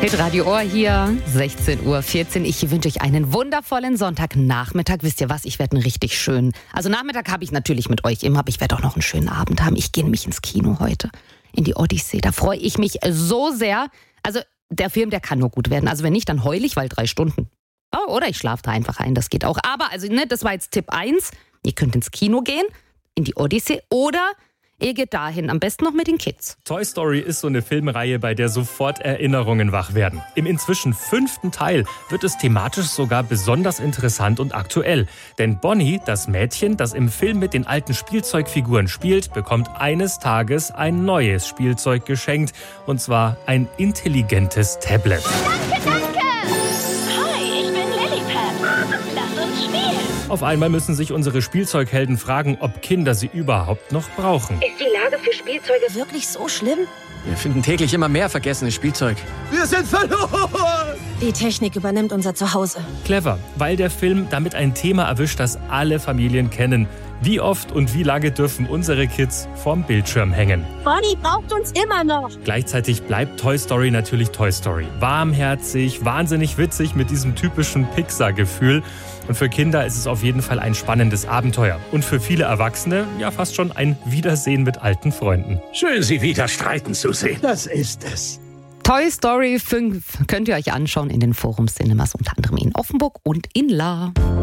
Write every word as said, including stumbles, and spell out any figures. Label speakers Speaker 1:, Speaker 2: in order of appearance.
Speaker 1: Hitradio Ohr hier, sechzehn Uhr vierzehn. Ich wünsche euch einen wundervollen Sonntagnachmittag. Wisst ihr was, ich werde einen richtig schönen... Also Nachmittag habe ich natürlich mit euch immer, aber ich werde auch noch einen schönen Abend haben. Ich gehe nämlich ins Kino heute, in die Odyssee. Da freue ich mich so sehr. Also der Film, der kann nur gut werden. Also wenn nicht, dann heul ich, weil drei Stunden. Oh, oder ich schlafe da einfach ein, das geht auch. Aber also ne, das war jetzt Tipp eins. Ihr könnt ins Kino gehen, in die Odyssee oder... Ihr geht dahin, am besten noch mit den Kids.
Speaker 2: Toy Story ist so eine Filmreihe, bei der sofort Erinnerungen wach werden. Im inzwischen fünften Teil wird es thematisch sogar besonders interessant und aktuell. Denn Bonnie, das Mädchen, das im Film mit den alten Spielzeugfiguren spielt, bekommt eines Tages ein neues Spielzeug geschenkt. Und zwar ein intelligentes Tablet.
Speaker 3: Danke, danke! Hi, ich bin Lilliput. Lass uns spielen.
Speaker 2: Auf einmal müssen sich unsere Spielzeughelden fragen, ob Kinder sie überhaupt noch brauchen.
Speaker 4: Ist die Lage für Spielzeuge wirklich so schlimm?
Speaker 5: Wir finden täglich immer mehr vergessenes Spielzeug.
Speaker 6: Wir sind verloren!
Speaker 4: Die Technik übernimmt unser Zuhause.
Speaker 2: Clever, weil der Film damit ein Thema erwischt, das alle Familien kennen. Wie oft und wie lange dürfen unsere Kids vorm Bildschirm hängen?
Speaker 4: Bonnie braucht uns immer noch.
Speaker 2: Gleichzeitig bleibt Toy Story natürlich Toy Story. Warmherzig, wahnsinnig witzig mit diesem typischen Pixar-Gefühl. Und für Kinder ist es auf jeden Fall ein spannendes Abenteuer. Und für viele Erwachsene ja fast schon ein Wiedersehen mit alten Freunden.
Speaker 6: Schön, Sie wieder streiten zu sehen. Das ist es.
Speaker 1: Toy Story fünf könnt ihr euch anschauen in den Forum Cinemas, unter anderem in Offenburg und in Lahr.